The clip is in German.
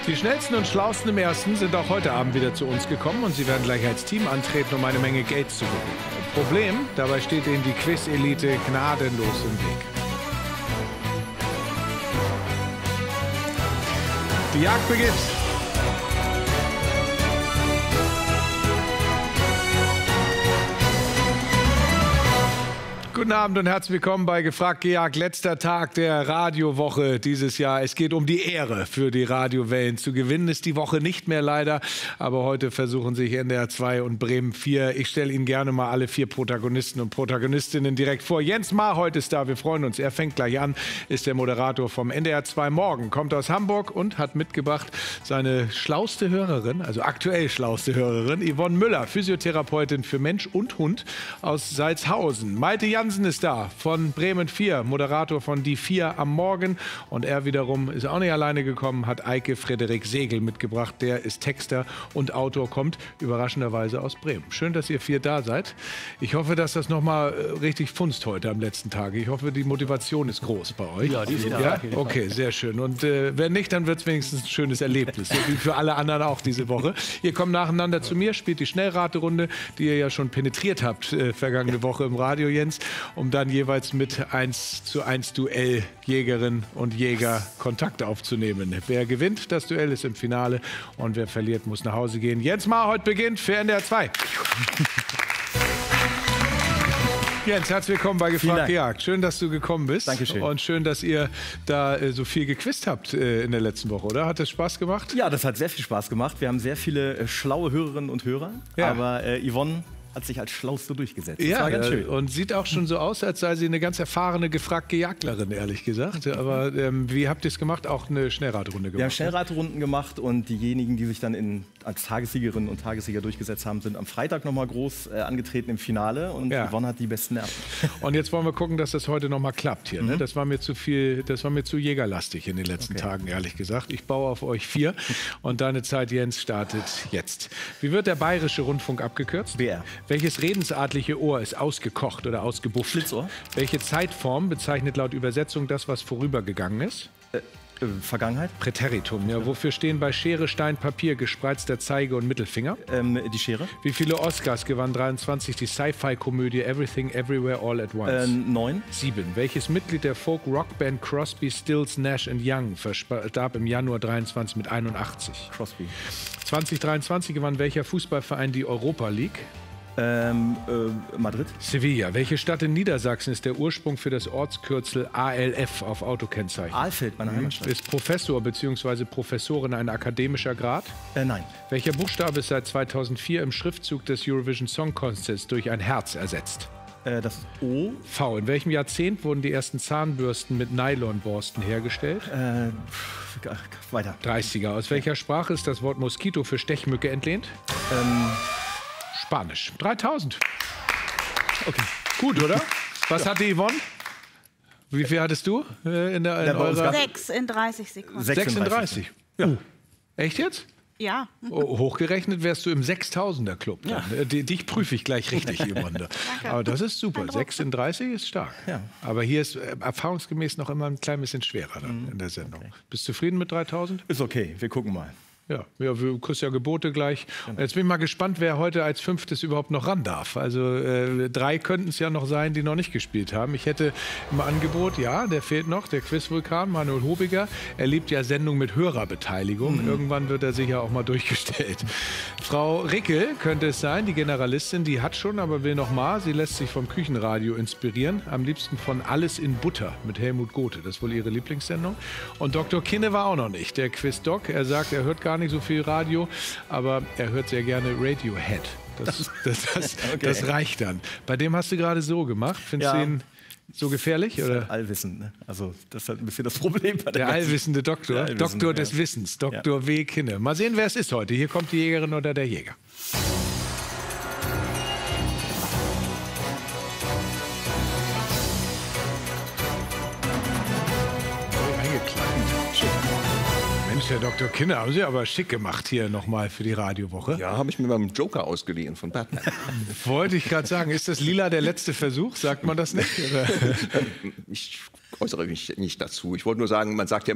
Die schnellsten und schlausten im Ersten sind auch heute Abend wieder zu uns gekommen und sie werden gleich als Team antreten, um eine Menge Geld zu gewinnen. Problem, dabei steht ihnen die Quiz-Elite gnadenlos im Weg. Die Jagd beginnt. Guten Abend und herzlich willkommen bei Gefragt gejagt, letzter Tag der Radiowoche dieses Jahr. Es geht um die Ehre für die Radiowellen. Zu gewinnen ist die Woche nicht mehr leider, aber heute versuchen sich NDR 2 und Bremen 4. Ich stelle Ihnen gerne mal alle 4 Protagonisten und Protagonistinnen direkt vor. Jens Marholt ist da, wir freuen uns. Er fängt gleich an, ist der Moderator vom NDR 2 Morgen, kommt aus Hamburg und hat mitgebracht seine schlauste Hörerin, also aktuell schlauste Hörerin, Yvonne Müller, Physiotherapeutin für Mensch und Hund aus Salzhausen. Malte Jansen ist da von Bremen 4, Moderator von Die 4 am Morgen. Und er wiederum ist auch nicht alleine gekommen, hat Eike Frederik Segel mitgebracht. Der ist Texter und Autor, kommt überraschenderweise aus Bremen. Schön, dass ihr 4 da seid. Ich hoffe, dass das nochmal richtig funzt heute am letzten Tag. Ich hoffe, die Motivation ist groß bei euch. Ja, die ist da. Ja? Okay, sehr schön. Und wenn nicht, dann wird es wenigstens ein schönes Erlebnis. So wie für alle anderen auch diese Woche. Ihr kommt nacheinander zu mir, spielt die Schnellraterunde, die ihr ja schon penetriert habt vergangene Woche im Radio, Jens, um dann jeweils mit 1:1 Duell Jägerin und Jäger Kontakt aufzunehmen. Wer gewinnt, das Duell ist im Finale und wer verliert, muss nach Hause gehen. Jens Marholt beginnt für NDR 2. Jens, herzlich willkommen bei Gefragt gejagt. Schön, dass du gekommen bist. Dankeschön. Und schön, dass ihr da so viel gequizt habt in der letzten Woche, oder? Hat das Spaß gemacht? Ja, das hat sehr viel Spaß gemacht. Wir haben sehr viele schlaue Hörerinnen und Hörer. Ja. Aber Yvonne hat sich als Schlauste durchgesetzt. Das war ganz schön. Und sieht auch schon so aus, als sei sie eine ganz erfahrene Gefragt-Gejagtlerin, ehrlich gesagt. Aber wie habt ihr es gemacht? Auch eine Schnellraterunde gemacht? Wir haben Schnellraterunden gemacht und diejenigen, die sich dann als Tagessiegerinnen und Tagessieger durchgesetzt haben, sind am Freitag nochmal groß angetreten im Finale und Yvonne hat die besten Nerven. Und jetzt wollen wir gucken, dass das heute nochmal klappt hier. Ne? Das war mir zu viel, das war mir zu jägerlastig in den letzten Tagen, ehrlich gesagt. Ich baue auf euch 4 und deine Zeit, Jens, startet jetzt. Wie wird der Bayerische Rundfunk abgekürzt? BR. Welches redensartliche Ohr ist ausgekocht oder ausgebufft? Schlitzohr. Welche Zeitform bezeichnet laut Übersetzung das, was vorübergegangen ist? Vergangenheit. Präteritum. Ja, wofür stehen bei Schere, Stein, Papier gespreizter Zeige und Mittelfinger? Die Schere. Wie viele Oscars gewann 23 die Sci-Fi-Komödie Everything Everywhere All at Once? 9. 7. Welches Mitglied der Folk-Rockband Crosby, Stills, Nash Young verstarb im Januar 23 mit 81? Crosby. 2023 gewann welcher Fußballverein die Europa League? Madrid. Sevilla. Welche Stadt in Niedersachsen ist der Ursprung für das Ortskürzel ALF auf Autokennzeichen? Alfeld, meine Heimatstadt. Ist Professor bzw. Professorin ein akademischer Grad? Nein. Welcher Buchstabe ist seit 2004 im Schriftzug des Eurovision Song Contest durch ein Herz ersetzt? Das ist O. V. In welchem Jahrzehnt wurden die ersten Zahnbürsten mit Nylonborsten hergestellt? Weiter. 30er. Aus welcher Sprache ist das Wort Moskito für Stechmücke entlehnt? Spanisch. 3000. Okay. Gut, oder? Was hatte Yvonne? Wie viel hattest du in eurer? 6 in 30 Sekunden. 36. Ja. Echt jetzt? Ja. Hochgerechnet wärst du im 6000er Club. Ja. Dich prüfe ich gleich richtig, Yvonne. Aber das ist super. 6 in 30 ist stark. Ja. Aber hier ist erfahrungsgemäß noch immer ein klein bisschen schwerer dann in der Sendung. Okay. Bist du zufrieden mit 3000? Ist okay, wir gucken mal. Ja, wir kriegst ja Gebote gleich. Genau. Jetzt bin ich mal gespannt, wer heute als 5. überhaupt noch ran darf. Also 3 könnten es ja noch sein, die noch nicht gespielt haben. Ich hätte im Angebot, ja, der fehlt noch, der Quizvulkan, Manuel Hobiger. Er liebt ja Sendungen mit Hörerbeteiligung. Irgendwann wird er sicher auch mal durchgestellt. Frau Rickel könnte es sein, die Generalistin, die hat schon, aber will noch mal. Sie lässt sich vom Küchenradio inspirieren. Am liebsten von Alles in Butter mit Helmut Gothe. Das ist wohl ihre Lieblingssendung. Und Dr. Kinne war auch noch nicht, der Quiz-Doc. Er sagt, er hört gar nicht so viel Radio, aber er hört sehr gerne Radiohead. Das reicht dann. Bei dem hast du gerade so gemacht. Findest du ihn so gefährlich? Das ist oder? Allwissend. Ne? Also das ist halt ein bisschen das Problem. Bei der allwissende Doktor. Der Doktor des Wissens. Dr. W. Kinne. Mal sehen, wer es ist heute. Hier kommt die Jägerin oder der Jäger. Mensch, Herr Dr. Kinne, haben Sie aber schick gemacht hier nochmal für die Radiowoche. Ja, habe ich mir beim Joker ausgeliehen von Batman. Wollte ich gerade sagen, ist das lila der letzte Versuch? Sagt man das nicht? Ich äußere mich nicht dazu. Ich wollte nur sagen, man sagt ja